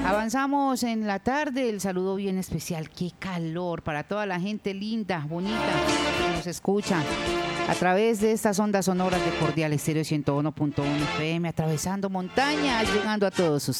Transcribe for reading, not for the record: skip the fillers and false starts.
Avanzamos en la tarde, el saludo bien especial, qué calor para toda la gente linda, bonita que nos escucha a través de estas ondas sonoras de Cordial Estéreo 101.1 FM, atravesando montañas, llegando a todos ustedes.